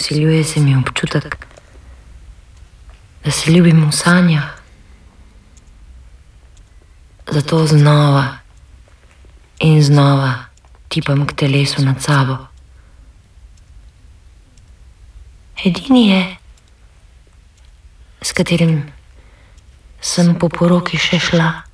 Usiljuje se mi občutek, da se ljubim v sanjah. Zato znova in znova tipam k telesu nad sabo. Edini je, s katerim sem po poroki še šla.